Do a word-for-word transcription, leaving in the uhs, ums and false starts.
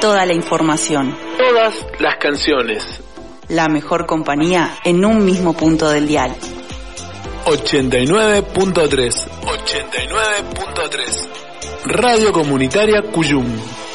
toda la información. Todas las canciones. La mejor compañía en un mismo punto del dial. ochenta y nueve punto tres. ochenta y nueve punto tres. Radio Comunitaria Cuyum.